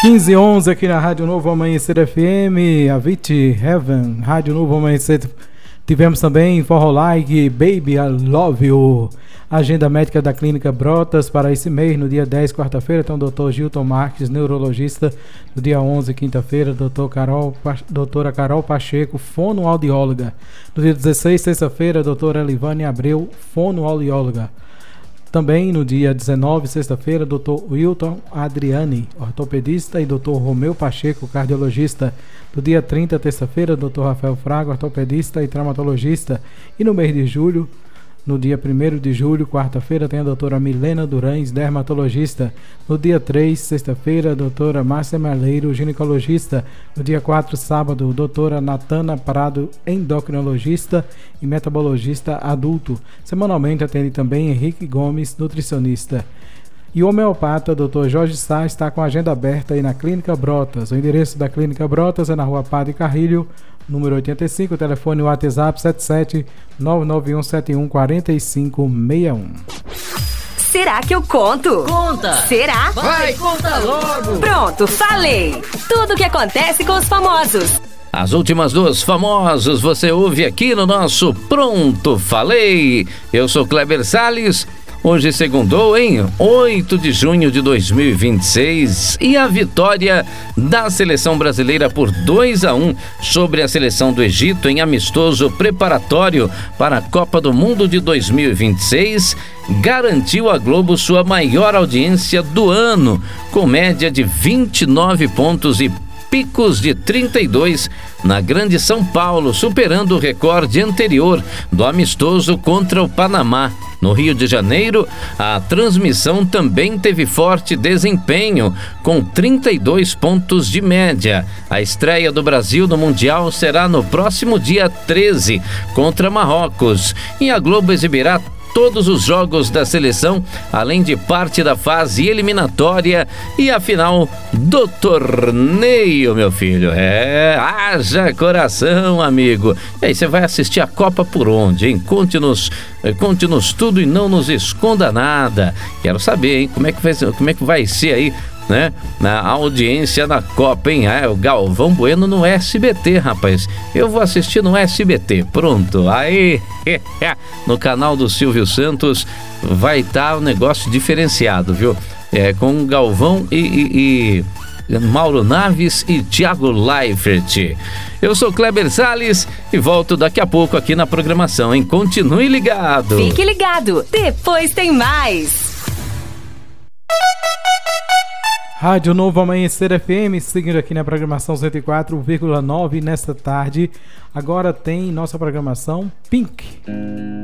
15h11 aqui na Rádio Novo Amanhecer FM, Avicii Heaven, Rádio Novo Amanhecer. Tivemos também Forró Like, Baby I Love You. Agenda médica da Clínica Brotas para esse mês, no dia 10, quarta-feira, tem o Dr. Gilton Marques, neurologista. No dia 11, quinta-feira, doutora Carol Pacheco, fonoaudióloga. No dia 16, sexta-feira, doutora Elivane Abreu, fonoaudióloga. Também no dia 19, sexta-feira, Dr. Wilton Adriani, ortopedista, e Dr. Romeu Pacheco, cardiologista. No dia 30, terça-feira, Dr. Rafael Fraga, ortopedista e traumatologista. E no mês de julho, no dia 1º de julho, quarta-feira, tem a doutora Milena Durães, dermatologista. No dia 3, sexta-feira, a doutora Márcia Maleiro, ginecologista. No dia 4, sábado, doutora Natana Prado, endocrinologista e metabologista adulto. Semanalmente atende também Henrique Gomes, nutricionista. E o homeopata, Dr. Jorge Sá, está com a agenda aberta aí na Clínica Brotas. O endereço da Clínica Brotas é na Rua Padre Carrilho, número 85, o telefone WhatsApp 77-99171-4561. Será que eu conto? Conta! Será? Vai, conta logo! Pronto, falei! Tudo o que acontece com os famosos. As últimas dos famosos você ouve aqui no nosso Pronto Falei. Eu sou Kleber Salles. Hoje segundou em 8 de junho de 2026 e a vitória da seleção brasileira por 2-1 sobre a seleção do Egito em amistoso preparatório para a Copa do Mundo de 2026 garantiu à Globo sua maior audiência do ano, com média de 29 pontos e picos de 32 na Grande São Paulo, superando o recorde anterior do amistoso contra o Panamá. No Rio de Janeiro, a transmissão também teve forte desempenho, com 32 pontos de média. A estreia do Brasil no Mundial será no próximo dia 13, contra Marrocos, e a Globo exibirá todos os jogos da seleção, além de parte da fase eliminatória e a final do torneio, meu filho. Haja coração, amigo. E aí, você vai assistir a Copa por onde, hein? Conte-nos tudo e não nos esconda nada. Quero saber, hein? Como é que vai ser aí, né? Na audiência da Copa, hein? O Galvão Bueno no SBT, rapaz. Eu vou assistir no SBT. Pronto. Aí, no canal do Silvio Santos vai estar um negócio diferenciado, viu? Com Galvão e Mauro Naves e Thiago Leifert. Eu sou Kleber Salles e volto daqui a pouco aqui na programação, hein? Continue ligado. Fique ligado. Depois tem mais. Rádio Novo Amanhecer FM, seguindo aqui na programação 104,9 nesta tarde. Agora tem nossa programação Pink.